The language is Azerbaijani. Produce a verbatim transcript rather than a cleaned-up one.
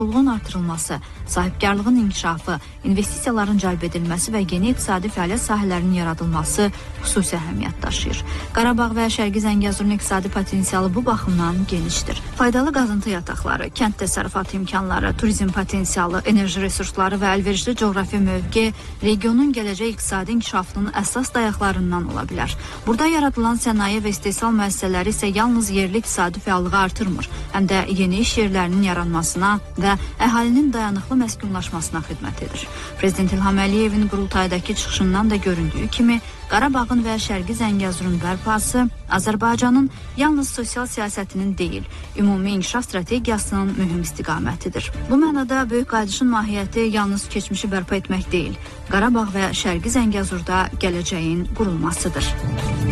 Qulluğun artırılması, sahibkarlığın inkişafı, investisiyaların cəlb edilməsi və yeni iqtisadi fəaliyyət sahələrinin yaradılması xüsusi əhəmiyyət daşıyır. Qarabağ və Şərqi Zəngəzurun iqtisadi potensialı bu baxımdan genişdir. Faydalı qazıntı yataqları, kənd təsərrüfatı imkanları, turizm potensialı, enerji resursları və əlverişli coğrafi mövqe regionun gələcək iqtisadi inkişafının əsas dayaqlarından ola bilər. Burada yaradılan sənaye və istehsal müəssisələri isə yalnız yerli iqtisadi fəallığı artırmır, həm də yeni iş yerlərinin yaranmasına və əhalinin dayanıqlı məskunlaşmasına xidmət edir. Prezident İlham Əliyevin qurultaydakı çıxışından da göründüyü kimi, Qarabağın və Şərqi Zəngəzurun bərpası Azərbaycanın yalnız sosial siyasətinin deyil, ümumi inkişaf strategiyasının mühüm istiqamətidir. Bu mənada böyük qayıdışın mahiyyəti yalnız keçmişi bərpa etmək deyil, Qarabağ və Şərqi Zəngəzurda gələcəyin qurulmasıdır.